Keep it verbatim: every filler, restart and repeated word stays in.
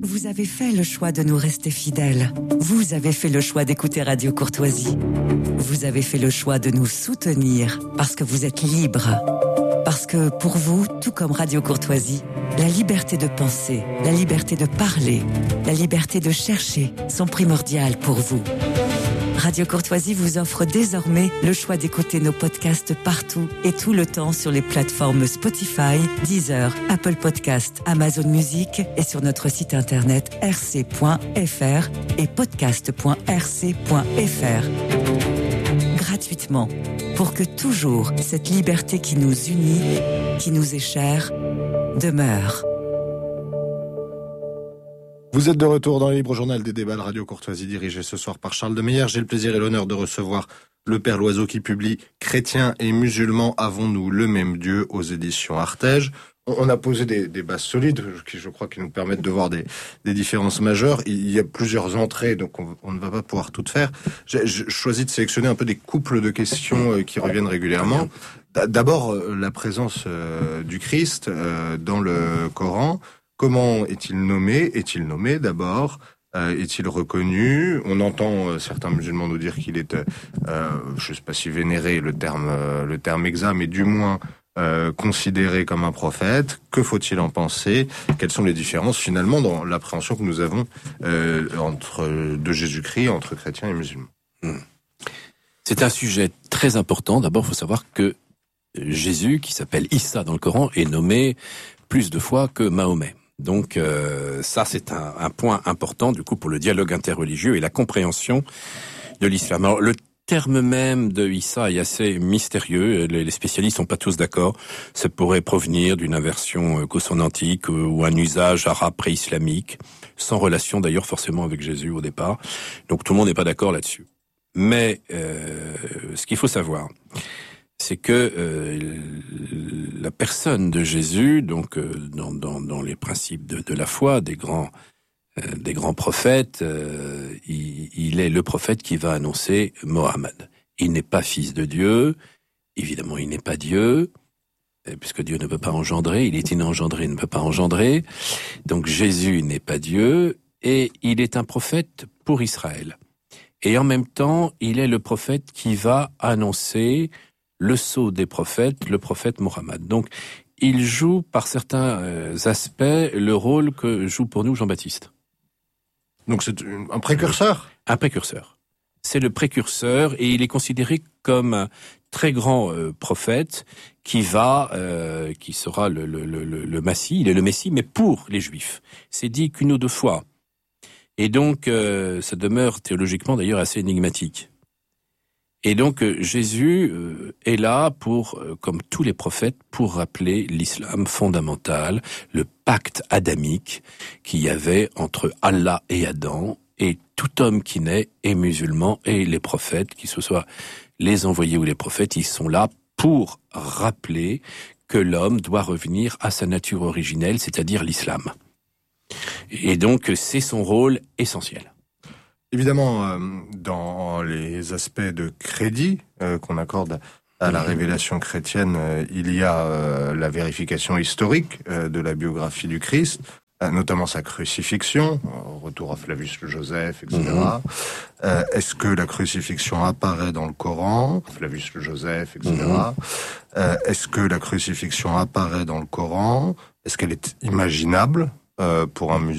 Vous avez fait le choix de nous rester fidèles. Vous avez fait le choix d'écouter Radio Courtoisie. Vous avez fait le choix de nous soutenir parce que vous êtes libres. Parce que pour vous, tout comme Radio Courtoisie, la liberté de penser, la liberté de parler, la liberté de chercher sont primordiales pour vous. Radio Courtoisie vous offre désormais le choix d'écouter nos podcasts partout et tout le temps sur les plateformes Spotify, Deezer, Apple Podcasts, Amazon Music et sur notre site internet r c point f r et podcast point r c point f r. Gratuitement, pour que toujours cette liberté qui nous unit, qui nous est chère, demeure. Vous êtes de retour dans le Libre Journal des débats de Radio Courtoisie, dirigé ce soir par Charles de Meyer. J'ai le plaisir et l'honneur de recevoir le Père Loiseau qui publie « Chrétiens et musulmans, avons-nous le même Dieu » aux éditions Artege. On a posé des, des bases solides qui, je crois, qui nous permettent de voir des, des différences majeures. Il y a plusieurs entrées, donc on, on ne va pas pouvoir toutes faire. J'ai, j'ai choisi de sélectionner un peu des couples de questions qui reviennent régulièrement. D'abord, la présence du Christ dans le Coran. Comment est-il nommé ? Est-il nommé d'abord ? euh, Est-il reconnu ? On entend euh, certains musulmans nous dire qu'il est, euh, je ne sais pas si vénéré le terme, euh, le terme exact, mais du moins euh, considéré comme un prophète. Que faut-il en penser ? Quelles sont les différences finalement dans l'appréhension que nous avons euh, entre de Jésus-Christ entre chrétiens et musulmans ? Mmh. C'est un sujet très important. D'abord, il faut savoir que Jésus, qui s'appelle Issa dans le Coran, est nommé plus de fois que Mahomet. Donc euh, ça, c'est un, un point important du coup pour le dialogue interreligieux et la compréhension de l'islam. Alors le terme même de Issa est assez mystérieux. Les, les spécialistes sont pas tous d'accord. Ça pourrait provenir d'une inversion consonantique ou un usage arabe pré-islamique, sans relation d'ailleurs forcément avec Jésus au départ. Donc tout le monde n'est pas d'accord là-dessus. Mais euh, ce qu'il faut savoir, c'est que euh, la personne de Jésus, donc euh, dans, dans, dans les principes de, de la foi des grands, euh, des grands prophètes, euh, il, il est le prophète qui va annoncer Mohammed. Il n'est pas fils de Dieu, évidemment il n'est pas Dieu, puisque Dieu ne peut pas engendrer, il est inengendré, il ne peut pas engendrer. Donc Jésus n'est pas Dieu, et il est un prophète pour Israël. Et en même temps, il est le prophète qui va annoncer le sceau des prophètes, le prophète Mohammed. Donc, il joue par certains euh, aspects le rôle que joue pour nous Jean-Baptiste. Donc c'est un précurseur ? Un précurseur. C'est le précurseur et il est considéré comme un très grand euh, prophète qui va, euh, qui sera le, le, le, le Messie, il est le Messie, mais pour les Juifs. C'est dit qu'une ou deux fois. Et donc, euh, ça demeure théologiquement d'ailleurs assez énigmatique. Et donc Jésus euh, est là pour, euh, comme tous les prophètes, pour rappeler l'islam fondamental, le pacte adamique qu'il y avait entre Allah et Adam, et tout homme qui naît est musulman, et les prophètes, qu'ils soient les envoyés ou les prophètes, ils sont là pour rappeler que l'homme doit revenir à sa nature originelle, c'est-à-dire l'islam. Et donc c'est son rôle essentiel. Évidemment, euh, dans les aspects de crédit euh, qu'on accorde à la révélation chrétienne, euh, il y a euh, la vérification historique euh, de la biographie du Christ, euh, notamment sa crucifixion, euh, retour à Flavius le Joseph, et cetera. Mm-hmm. Euh, est-ce que la crucifixion apparaît dans le Coran, Flavius le Joseph, et cetera. Mm-hmm. Euh, est-ce que la crucifixion apparaît dans le Coran ? Est-ce qu'elle est imaginable euh, pour un musulman ?